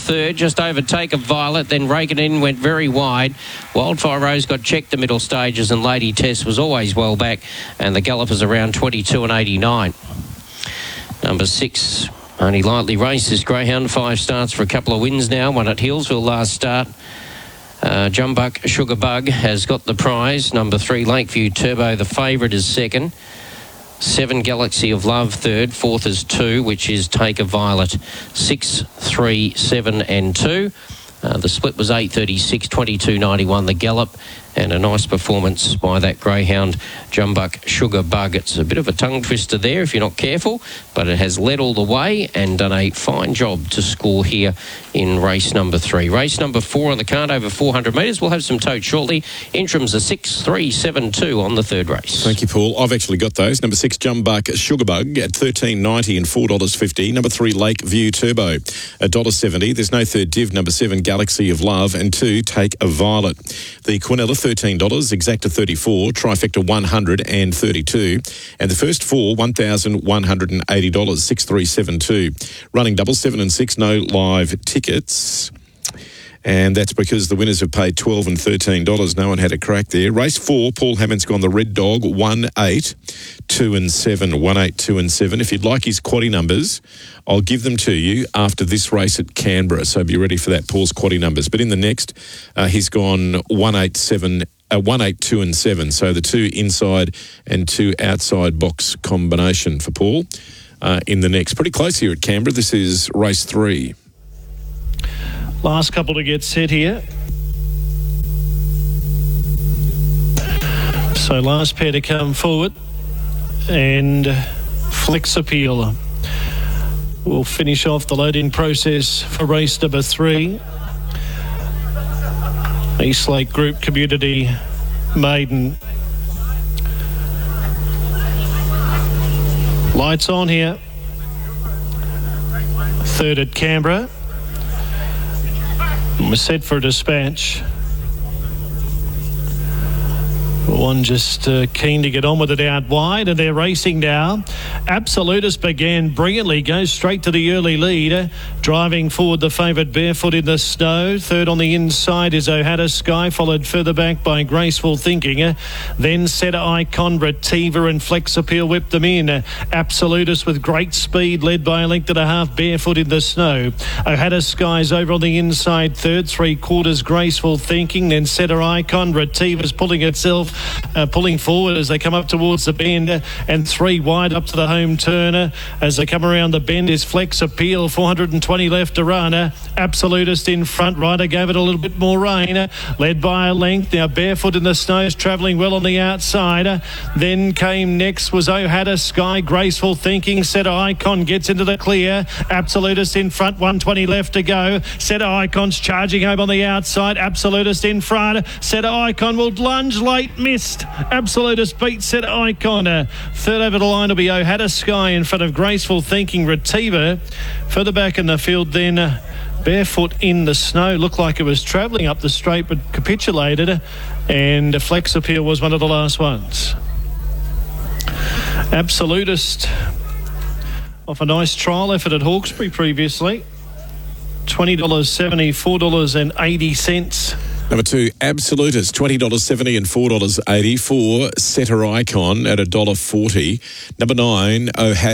third, just over Take a Violet. Then Raking In went very wide. Wildfire Rose got checked the middle stages, and Lady Tess was always well back. And the gallopers around 22 and 89. Number 6, only lightly raced, this greyhound. 5 starts for a couple of wins now. One at Hillsville last start. Jumbuck Sugar Bug has got the prize. Number 3, Lakeview Turbo, the favourite, is second. 7, Galaxy of Love, third. Fourth is 2, which is Take a Violet. 6, 3, 7 and 2. The split was 8.36, 22.91 the gallop, and a nice performance by that greyhound, Jumbuck Sugar Bug. It's a bit of a tongue twister there if you're not careful, but it has led all the way and done a fine job to score here in race number 3. Race number 4 on the card, over 400 metres. We'll have some totes shortly. Interims are 6, 3, 7, 2 on the third race. Thank you, Paul. I've actually got those. Number 6, Jumbuck Sugar Bug at $13.90 and $4.50. Number 3, Lakeview Turbo, $1.70. There's no third div. Number 7, Galaxy of Love, and 2, Take a Violet. The Quinella, $13, Exacta $34, Trifecta $132, and the first 4, $1,180, 6372. Running double 7 and 6, no live tickets. And that's because the winners have paid $12 and $13. No one had a crack there. Race 4, Paul Hammond's gone the Red Dog, 1, 8, 2 and 7. 1, 8, 2 and 7. If you'd like his quaddie numbers, I'll give them to you after this race at Canberra. So be ready for that, Paul's quaddie numbers. But in the next, he's gone 1, 8, 7, 1, 8, 2 and 7. So the 2 inside and 2 outside box combination for Paul in the next. Pretty close here at Canberra. This is race 3. Last couple to get set here. So last pair to come forward. And Flex Appeal will finish off the loading process for race number 3. Eastlake Group Community Maiden. Lights on here. Third at Canberra. We're set for a dispatch. One just keen to get on with it out wide, and they're racing now. Absolutist began brilliantly, goes straight to the early lead. Driving forward the favourite, Barefoot in the Snow. Third on the inside is O'Hara Sky, followed further back by Graceful Thinking. Then Setter Icon, Retiva and Flex Appeal whipped them in. Absolutist with great speed, led by a length and a half, Barefoot in the Snow. O'Hara Sky's over on the inside, third, 3/4 Graceful Thinking. Then Setter Icon, Retiva's pulling itself, pulling forward as they come up towards the bend, and 3 wide up to the home turner. As they come around the bend is Flex Appeal, 420 left to run. Absolutist in front, Ryder gave it a little bit more rain, led by a length. Now Barefoot in the Snow is travelling well on the outside. Then came next was O'Hara Sky, Graceful Thinking. Setter Icon gets into the clear. Absolutist in front, 120 left to go. Setter Icon's charging home on the outside. Absolutist in front. Setter Icon will lunge late, missed. Absolutist beats Setter Icon. Third over the line will be O'Hara Sky in front of Graceful Thinking. Retiva further back in the field then. Barefoot in the Snow looked like it was travelling up the straight but capitulated, and Flex Appeal was one of the last ones. Absolutist off a nice trial effort at Hawkesbury previously. $20.70, $4.80. Number 2, Absolutist, $20.70 and $4.80. 4, Setter Icon at $1.40. Number 9,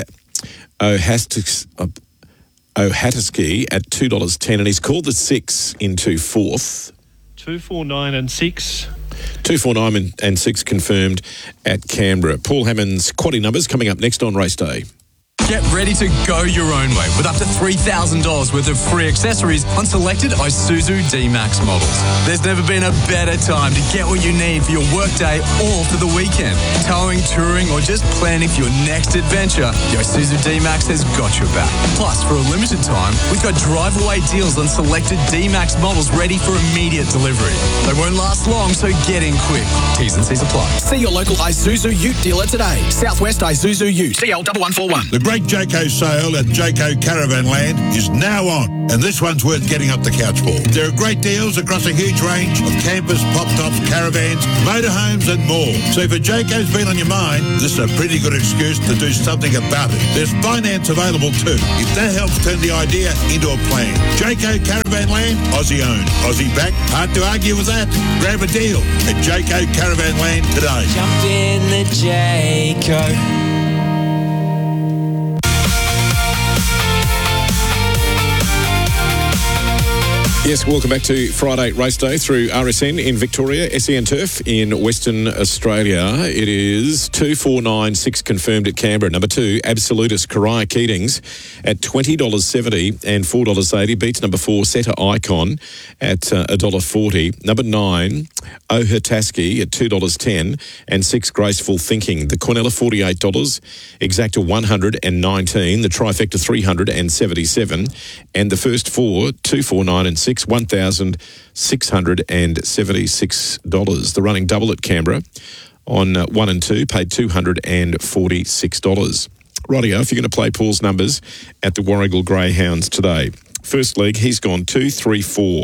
Ohataski at $2.10, and he's called the 6 into 4th. 2, 4, 9 and 6. 2, 4, 9 and 6 confirmed at Canberra. Paul Hammond's quaddie numbers coming up next on race day. Get ready to go your own way with up to $3,000 worth of free accessories on selected Isuzu D-Max models. There's never been a better time to get what you need for your workday or for the weekend. Towing, touring, or just planning for your next adventure, the Isuzu D-Max has got your back. Plus, for a limited time, we've got drive-away deals on selected D-Max models ready for immediate delivery. They won't last long, so get in quick. T's and C's apply. See your local Isuzu Ute dealer today. Southwest Isuzu Ute, CL1141. The Great great Jayco sale at Jayco Caravan Land is now on, and this one's worth getting up the couch for. There are great deals across a huge range of campers, pop-tops, caravans, motorhomes and more. So if a Jayco's been on your mind, this is a pretty good excuse to do something about it. There's finance available too, if that helps turn the idea into a plan. Jayco Caravan Land, Aussie owned, Aussie backed. Hard to argue with that. Grab a deal at Jayco Caravan Land today. Jump in the Jayco. Yes, welcome back to Friday Race Day through RSN in Victoria, SEN Turf in Western Australia. It is 2,496 confirmed at Canberra. Number 2, Absolutus Kariah Keatings at $20.70 and $4.80. Beats number 4, Seta Icon at $1.40. Number 9, Ohataski at $2.10 and 6, Graceful Thinking. The Cornella $48, Exacta $119, the Trifecta $377, and the first 4, 2, 4, 9 and 6, $1,676. The running double at Canberra on 1 and 2 paid $246. Rightio, if you're going to play Paul's numbers at the Warragul Greyhounds today. First leg, he's gone 2-3-4.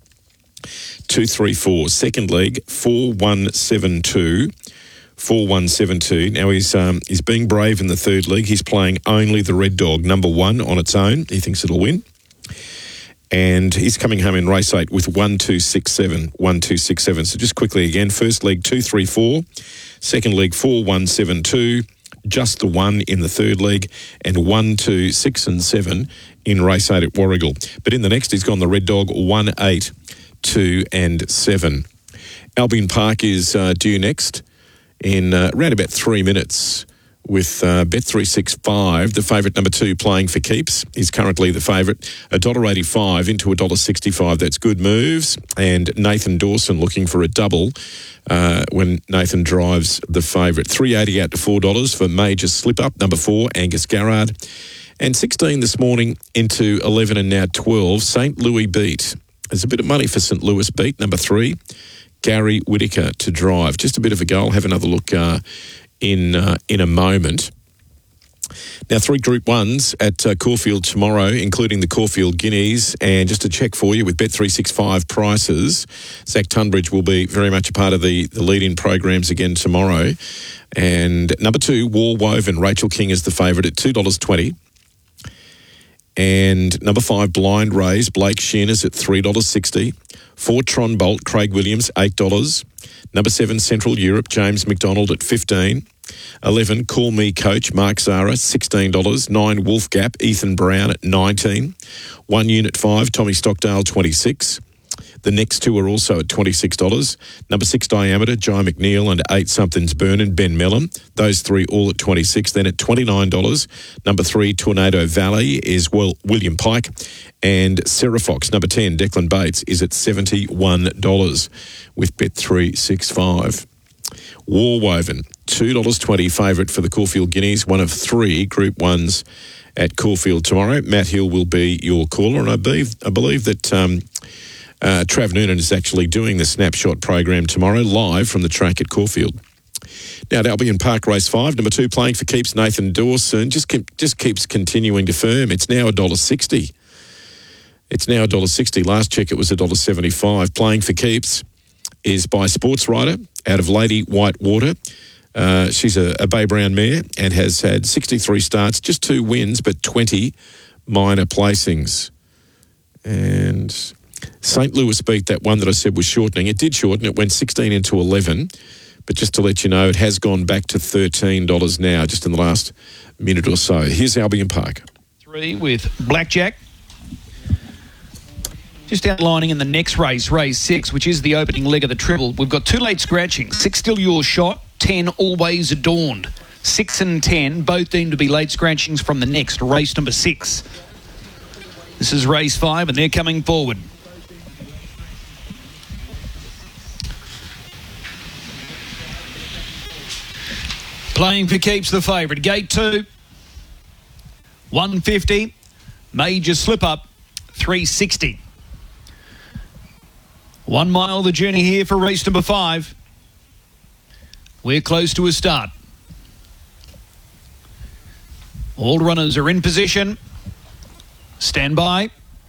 2-3-4. Second leg, 4-1-7-2. 4-1-7-2. Now he's being brave in the third leg. He's playing only the Red Dog, number 1 on its own. He thinks it'll win. And he's coming home in race 8 with 1-2-6-7. 1-2-6-7. So just quickly again, first leg 2-3-4. Second leg 4-1-7-2. Just the 1 in the third leg. And 1-2-6 and 7 in race 8 at Warragul. But in the next, he's gone the Red Dog 1-8, 2 and 7. Albion Park is due next in around about 3 minutes. With Bet365, the favourite number 2 playing for keeps is currently the favourite. $1.85 into $1.65. That's good moves. And Nathan Dawson looking for a double when Nathan drives the favourite. $3.80 out to $4 for Major Slip Up, number 4, Angus Garrard. And 16 this morning into 11 and now 12, St. Louis Beat. There's a bit of money for St. Louis Beat, number 3, Gary Whittaker to drive. Just a bit of a goal. Have another look in a moment. Now, 3 Group 1s at Caulfield tomorrow, including the Caulfield Guineas. And just to check for you with Bet365 prices, Zach Tunbridge will be very much a part of the lead-in programs again tomorrow. And number 2, War Woven, Rachel King is the favourite at $2.20. And number 5, Blind Rays, Blake Shin is at $3.60. 4, Tron Bolt, Craig Williams, $8. Number 7, Central Europe, James McDonald at $15. 11, Call Me Coach, Mark Zara, $16. 9, Wolf Gap, Ethan Brown at $19. 1 Unit 5, Tommy Stockdale, $26. The next 2 are also at $26. Number 6, Diameter, Jai McNeil, and 8, Something's Burnin', Ben Mellon. Those 3 all at $26. Then at $29, number 3, Tornado Valley, is William Pike. And Sarah Fox, number 10, Declan Bates, is at $71 with Bet365. War Woven, $2.20 favourite for the Caulfield Guineas, one of 3 Group 1s at Caulfield tomorrow. Matt Hill will be your caller, and I believe that Trav Noonan is actually doing the Snapshot program tomorrow, live from the track at Caulfield. Now at Albion Park, race 5, number 2 playing for keeps, Nathan Dawson, just keeps continuing to firm. It's now $1.60. It's now $1.60. Last check it was $1.75. Playing for keeps is by Sports Rider out of Lady Whitewater. She's a Bay Brown mare and has had 63 starts, just 2 wins, but 20 minor placings. And St. Louis Beat, that one that I said was shortening. It did shorten. It went 16 into 11. But just to let you know, it has gone back to $13 now, just in the last minute or so. Here's Albion Park. 3 with Blackjack. Just outlining in the next race, race 6, which is the opening leg of the triple. We've got 2 late scratchings. 6 Still Your Shot, 10 Always Adorned. 6 and 10, both deemed to be late scratchings from the next, race number 6. This is race 5, and they're coming forward. Playing for keeps the favourite. Gate 2, 150. Major Slip Up, 360. 1 mile the journey here for race number 5. We're close to a start. All runners are in position. Stand by.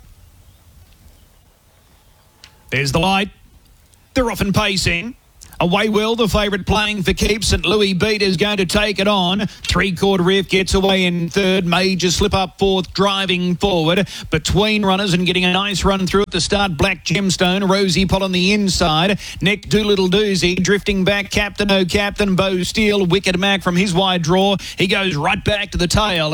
There's the light. They're off and pacing. Away will the favourite playing for keeps. St. Louis Beat is going to take it on. Three-quarter Riff gets away in third. Major slip up fourth, driving forward. Between runners and getting a nice run through at the start. Black Gemstone, Rosie Pot on the inside. Neck Doolittle Doozy, drifting back. Captain O'Captain, Bo Steele. Wicked Mac from his wide draw. He goes right back to the tail.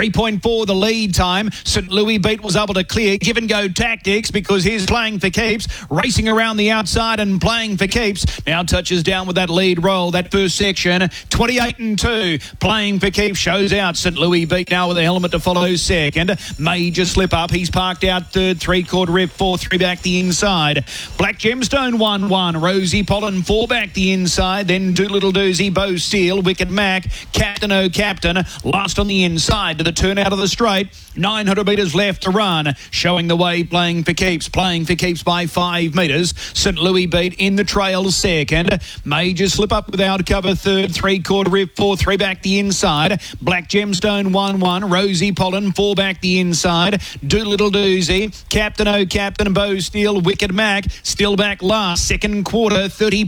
3.4 the lead time. St. Louis Beat was able to clear. Give and go tactics because he's playing for keeps. Racing around the outside and playing for keeps. Now touches down with that lead roll, that first section. 28 and 2. Playing for keeps shows out. St. Louis Beat now with a helmet to follow second. Major slip up. He's parked out third. Three-quarter Riff, 4-3 back the inside. Black Gemstone 1-1. Rosie Pollen 4 back the inside. Then Doolittle Doozy, Bo Steele, Wicked Mac, Captain O'Captain. Last on the inside to the turn out of the straight. 900 metres left to run. Showing the way, playing for keeps. Playing for keeps by 5 metres. St. Louis Beat in the trail second. Major slip up without cover third. Three-quarter Riff, 4-3 back the inside. Black Gemstone 1-1. Rosie Pollen 4 back the inside. Doolittle Doozy, Captain O'Captain, Bo Steele, Wicked Mac still back last. Second quarter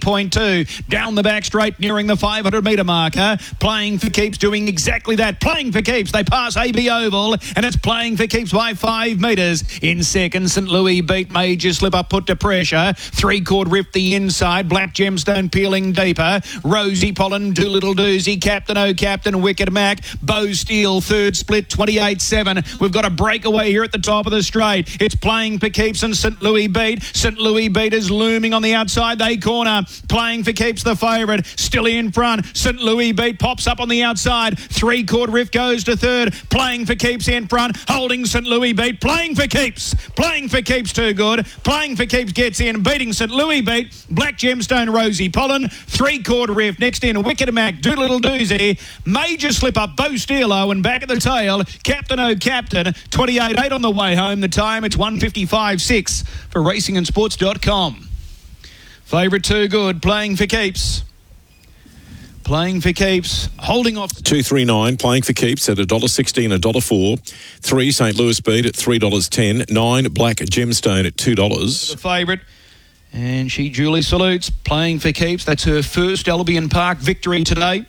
30.2. Down the back straight nearing the 500 metre marker. Playing for keeps doing exactly that. Playing for keeps. They pass AB Oval and it's playing for keeps by 5 metres. In second, St. Louis Beat. Major slip up put to pressure. Three-quarter Riff the inside. Black Gemstone peeling deeper. Rosie Pollen, Doolittle Doozy, Captain O'Captain, Wicked Mac, Bo Steele, third split, 28-7. We've got a breakaway here at the top of the straight. It's playing for keeps and St. Louis Beat. St. Louis Beat is looming on the outside. They corner. Playing for keeps the favourite. Still in front. St. Louis Beat pops up on the outside. Three-quarter Riff goes to third. Playing for keeps in front. Holding St. Louis Beat. Playing for keeps. Playing for keeps too good. Playing for keeps gets in. Beating St. Louis Beat. Black Gemstone, Rosie Pollen. Three-quarter Riff. Next in, Wicked Mac, Doolittle Doozy. Major slip up, Bo Steele, and back at the tail, Captain O'Captain. 28.8 on the way home. The time, it's 1:55.6 for racingandsports.com. Favourite too good, playing for keeps. Playing for keeps, holding off. 239, playing for keeps at $1.16, $1.04. 3, St. Louis Beat at $3.10. 9, Black Gemstone at $2. The favourite. And she duly salutes, playing for keeps. That's her first Albion Park victory today.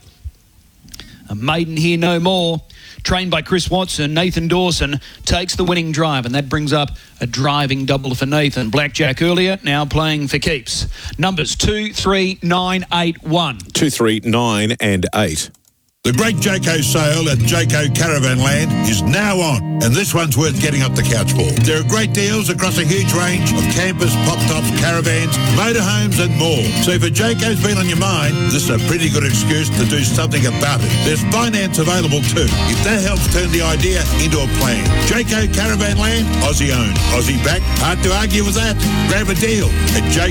A maiden here no more. Trained by Chris Watson, Nathan Dawson takes the winning drive, and that brings up a driving double for Nathan. Blackjack earlier, now playing for keeps. Numbers 2, 3, 9, 8, 1. 2, 3, 9 and 8. The Great Jayco sale at Jayco Caravan Land is now on, and this one's worth getting up the couch for. There are great deals across a huge range of campers, pop-tops, caravans, motorhomes and more. So if a Jayco's been on your mind, this is a pretty good excuse to do something about it. There's finance available too, if that helps turn the idea into a plan. Jayco Caravan Land, Aussie owned, Aussie backed, hard to argue with that. Grab a deal at Jayco.